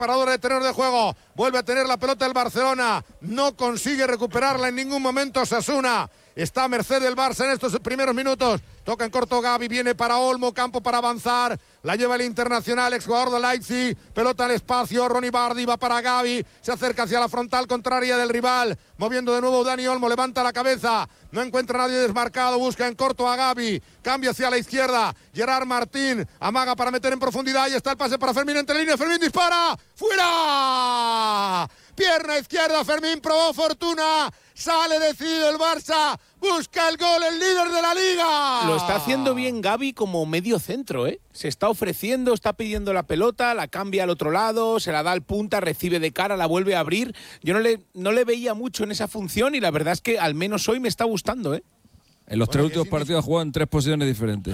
parador de terreno de juego. Vuelve a tener la pelota el Barcelona. No consigue recuperarla en ningún momento Osasuna. Está a merced del Barça en estos primeros minutos. Toca en corto Gavi, viene para Olmo, campo para avanzar. La lleva el Internacional, exjugador de Leipzig. Pelota al espacio, Ronny Bardi va para Gavi. Se acerca hacia la frontal contraria del rival. Moviendo de nuevo Dani Olmo, levanta la cabeza. No encuentra a nadie desmarcado, busca en corto a Gavi. Cambia hacia la izquierda. Gerard Martín amaga para meter en profundidad. Y está el pase para Fermín entre líneas. Fermín dispara. ¡Fuera! Pierna izquierda, Fermín probó fortuna. Sale decidido el Barça. Busca el gol, el líder de la Liga. Lo está haciendo bien Gavi como medio centro, ¿eh? Se está ofreciendo, está pidiendo la pelota, la cambia al otro lado, se la da al punta, recibe de cara, la vuelve a abrir. Yo no le veía mucho en esa función y la verdad es que al menos hoy me está gustando, ¿eh? En los tres últimos partidos ha jugado en 3 posiciones diferentes.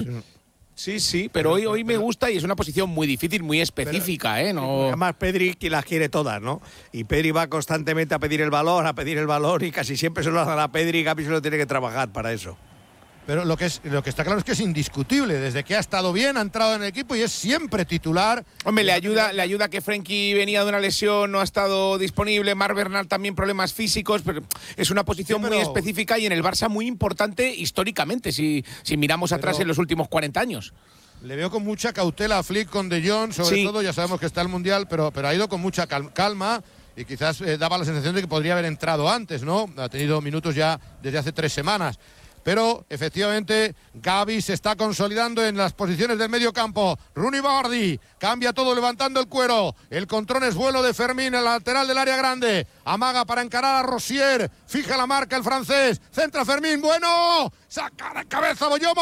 Sí, pero hoy me gusta y es una posición muy difícil, muy específica, ¿eh? No... Además, Pedri que las quiere todas, ¿no? Y Pedri va constantemente a pedir el balón y casi siempre se lo dan a Pedri y Gavi se lo tiene que trabajar para eso. Pero lo que está claro es que es indiscutible. Desde que ha estado bien, ha entrado en el equipo y es siempre titular. Hombre, le ayuda que Frenkie venía de una lesión, no ha estado disponible. Marc Bernal también problemas físicos, pero es una posición muy específica y en el Barça muy importante históricamente, si miramos atrás en los últimos 40 años. Le veo con mucha cautela a Flick con De Jong, sobre todo, ya sabemos que está el Mundial, pero ha ido con mucha calma y quizás daba la sensación de que podría haber entrado antes, ¿no? Ha tenido minutos ya desde hace 3 semanas. Pero efectivamente Gavi se está consolidando en las posiciones del medio campo. Ronny Bardi cambia todo levantando el cuero. El control es vuelo de Fermín, el lateral del área grande. Amaga para encarar a Rosier. Fija la marca el francés. Centra Fermín, bueno. Saca de cabeza Boyomo,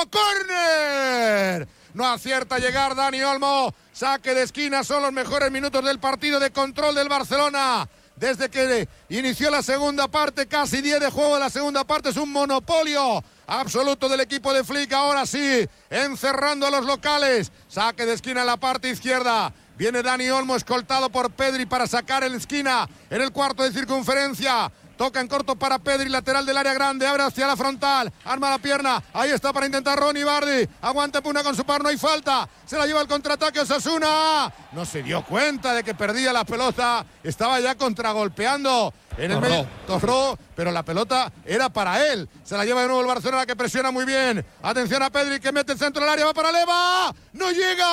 córner. No acierta a llegar Dani Olmo. Saque de esquina, son los mejores minutos del partido de control del Barcelona. Desde que inició la segunda parte, casi 10 de juego de la segunda parte, es un monopolio absoluto del equipo de Flick. Ahora sí, encerrando a los locales. Saque de esquina en la parte izquierda. Viene Dani Olmo escoltado por Pedri para sacar en esquina en el cuarto de circunferencia. Toca en corto para Pedri, lateral del área grande, abre hacia la frontal, arma la pierna, ahí está para intentar Ronny Bardi, aguanta Puna con su par, no hay falta, se la lleva el contraataque Osasuna, no se dio cuenta de que perdía la pelota, estaba ya contragolpeando en el medio, Torró, pero la pelota era para él, se la lleva de nuevo el Barcelona que presiona muy bien, atención a Pedri que mete el centro del área, va para Leva, no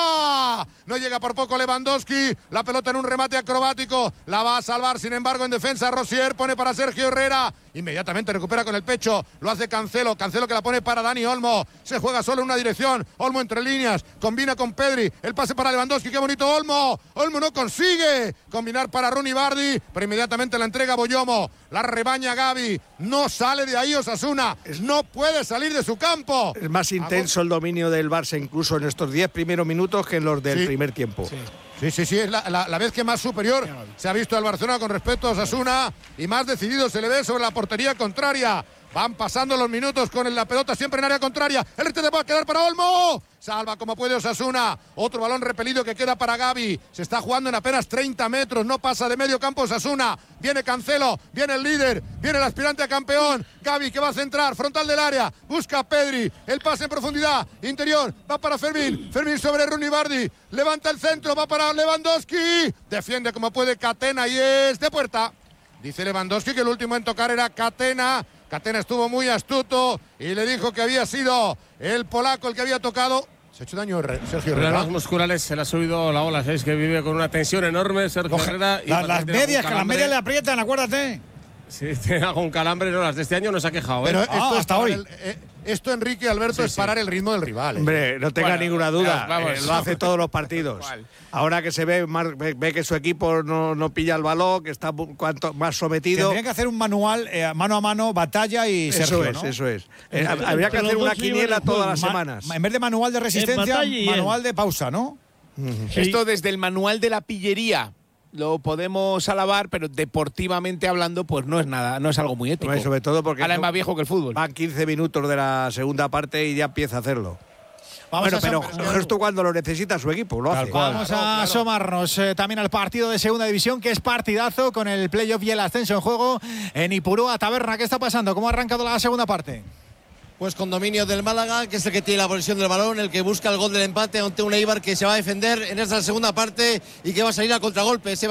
llega por poco Lewandowski, la pelota en un remate acrobático, la va a salvar sin embargo en defensa Rosier, pone para Sergio Herrera, inmediatamente recupera con el pecho, lo hace Cancelo que la pone para Dani Olmo, se juega solo en una dirección, Olmo entre líneas, combina con Pedri, el pase para Lewandowski, qué bonito Olmo no consigue combinar para Ronny Bardi, pero inmediatamente la entrega Boyomo, la rebaña Gavi, no sale de ahí Osasuna, no puede salir de su campo. Es más intenso el dominio del Barça incluso en estos 10 primeros minutos que en los del primer tiempo. Sí, es la vez que más superior se ha visto al Barcelona con respecto a Osasuna y más decidido se le ve sobre la portería contraria. Van pasando los minutos con la pelota siempre en área contraria. El rete va a quedar para Olmo. Salva como puede Osasuna. Otro balón repelido que queda para Gavi. Se está jugando en apenas 30 metros. No pasa de medio campo Osasuna. Viene Cancelo. Viene el líder. Viene el aspirante a campeón. Gavi que va a centrar. Frontal del área. Busca a Pedri. El pase en profundidad. Interior. Va para Fermín. Fermín sobre Ronny Bardi. Levanta el centro. Va para Lewandowski. Defiende como puede Catena y es de puerta. Dice Lewandowski que el último en tocar era Catena. Catena estuvo muy astuto y le dijo que había sido el polaco el que había tocado. Se ha hecho daño Sergio Herrera. Problemas musculares, se le ha subido la ola. Sabéis que vive con una tensión enorme Sergio Herrera. Y las medias, que las medias le aprietan, acuérdate. Sí, tiene algún calambre, no, las de este año no se ha quejado. Pero esto hasta hoy. Esto, Enrique Alberto, es parar el ritmo del rival. Hombre, no tenga ninguna duda. Lo hace todos los partidos. Ahora que se ve que su equipo no pilla el balón, que está cuanto más sometido. Tendría que hacer un manual mano a mano, batalla y Sergio, ¿no? Eso es. Habría que hacer una quiniela todas las semanas. En vez de manual de resistencia, manual de pausa, ¿no? Esto desde el manual de la pillería. Lo podemos alabar, pero deportivamente hablando, pues no es nada, no es algo muy ético. Sobre todo porque ahora es más viejo que el fútbol. Van 15 minutos de la segunda parte y ya empieza a hacerlo. Pero justo cuando lo necesita su equipo, lo hace. Vamos a asomarnos también al partido de segunda división, que es partidazo con el playoff y el ascenso en juego en Ipurúa Taberna. ¿Qué está pasando? ¿Cómo ha arrancado la segunda parte? Pues con dominio del Málaga, que es el que tiene la posesión del balón, el que busca el gol del empate ante un Eibar que se va a defender en esta segunda parte y que va a salir a contragolpe.